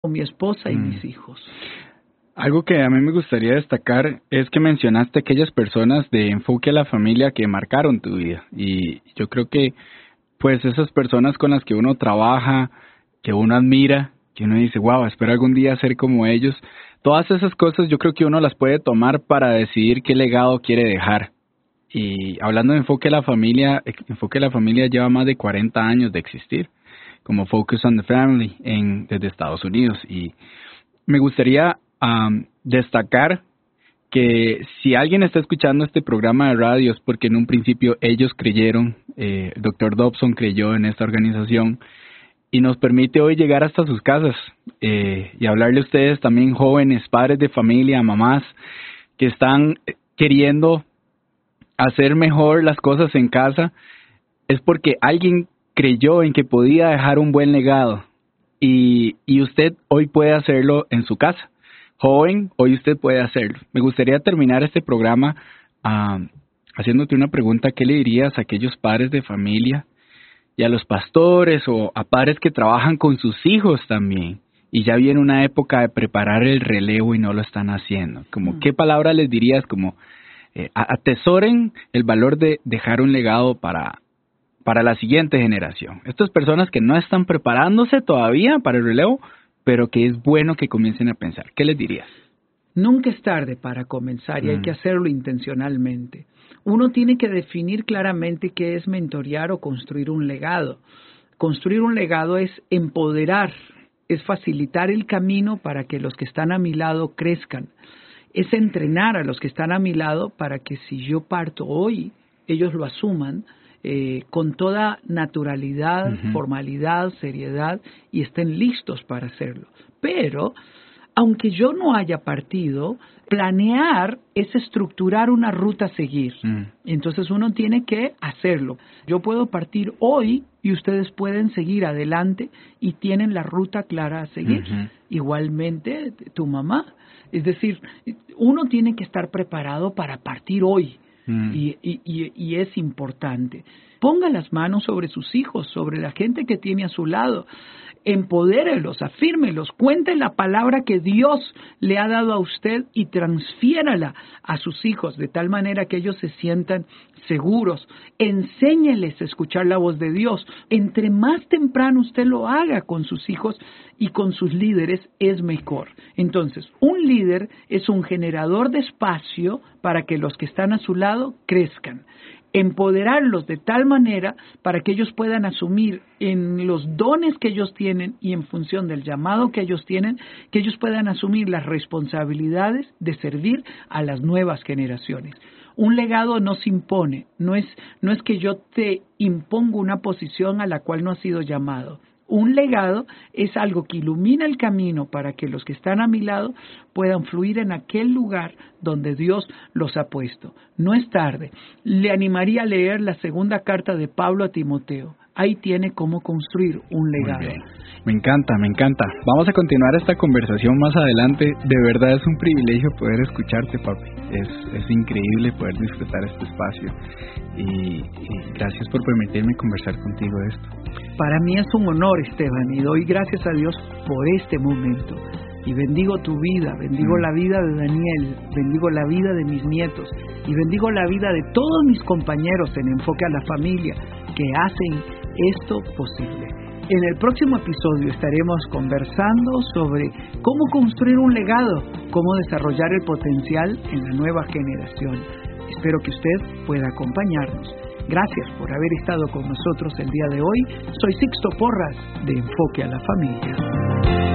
mi esposa y mis hijos. Algo que a mí me gustaría destacar es que mencionaste aquellas personas de enfoque a la familia que marcaron tu vida. Y yo creo que pues esas personas con las que uno trabaja, que uno admira, que uno dice, wow, espero algún día ser como ellos. Todas esas cosas yo creo que uno las puede tomar para decidir qué legado quiere dejar. Y hablando de enfoque a la familia lleva más de 40 años de existir, como Focus on the Family desde Estados Unidos. Y me gustaría destacar que si alguien está escuchando este programa de radio es porque en un principio ellos creyeron, el Dr. Dobson creyó en esta organización y nos permite hoy llegar hasta sus casas y hablarle a ustedes también, jóvenes, padres de familia, mamás que están queriendo hacer mejor las cosas en casa. Es porque alguien creyó en que podía dejar un buen legado y usted hoy puede hacerlo en su casa. Joven, hoy usted puede hacerlo. Me gustaría terminar este programa haciéndote una pregunta. ¿Qué le dirías a aquellos padres de familia y a los pastores o a padres que trabajan con sus hijos también? Y ya viene una época de preparar el relevo y no lo están haciendo. ¿Qué palabra les dirías? Atesoren el valor de dejar un legado para la siguiente generación. Estas personas que no están preparándose todavía para el relevo, pero que es bueno que comiencen a pensar. ¿Qué les dirías? Nunca es tarde para comenzar y hay que hacerlo intencionalmente. Uno tiene que definir claramente qué es mentorear o construir un legado. Construir un legado es empoderar, es facilitar el camino para que los que están a mi lado crezcan. Es entrenar a los que están a mi lado para que si yo parto hoy, ellos lo asuman con toda naturalidad, formalidad, seriedad y estén listos para hacerlo. Pero, aunque yo no haya partido, planear es estructurar una ruta a seguir. Entonces uno tiene que hacerlo. Yo puedo partir hoy y ustedes pueden seguir adelante y tienen la ruta clara a seguir. Igualmente tu mamá. Es decir, uno tiene que estar preparado para partir hoy. Y es importante. Ponga las manos sobre sus hijos, sobre la gente que tiene a su lado. Empodérelos, afírmelos, cuente la palabra que Dios le ha dado a usted y transfiérala a sus hijos de tal manera que ellos se sientan seguros. Enséñeles a escuchar la voz de Dios. Entre más temprano usted lo haga con sus hijos y con sus líderes, es mejor. Entonces, un líder es un generador de espacio para que los que están a su lado crezcan. Empoderarlos de tal manera para que ellos puedan asumir en los dones que ellos tienen y en función del llamado que ellos tienen, que ellos puedan asumir las responsabilidades de servir a las nuevas generaciones. Un legado no se impone, no es que yo te impongo una posición a la cual no has sido llamado. Un legado es algo que ilumina el camino para que los que están a mi lado puedan fluir en aquel lugar donde Dios los ha puesto. No es tarde. Le animaría a leer la segunda carta de Pablo a Timoteo. Ahí tiene cómo construir un legado. Muy bien. Me encanta. Vamos a continuar esta conversación más adelante. De verdad es un privilegio poder escucharte, papi. Es increíble poder disfrutar este espacio. Y gracias por permitirme conversar contigo de esto. Para mí es un honor, Esteban, y doy gracias a Dios por este momento. Y bendigo tu vida, bendigo la vida de Daniel, bendigo la vida de mis nietos y bendigo la vida de todos mis compañeros en Enfoque a la Familia que hacen esto posible. En el próximo episodio estaremos conversando sobre cómo construir un legado, cómo desarrollar el potencial en la nueva generación. Espero que usted pueda acompañarnos. Gracias por haber estado con nosotros el día de hoy. Soy Sixto Porras de Enfoque a la Familia.